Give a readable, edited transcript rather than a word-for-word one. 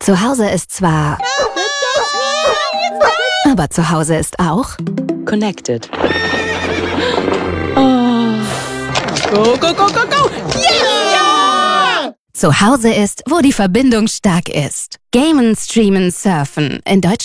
Zu Hause ist zwar... Aber zu Hause ist auch... Connected. Oh. Go, go, go, go, go! Yeah! Zu Hause ist, wo die Verbindung stark ist. Gamen, streamen, surfen. In Deutschland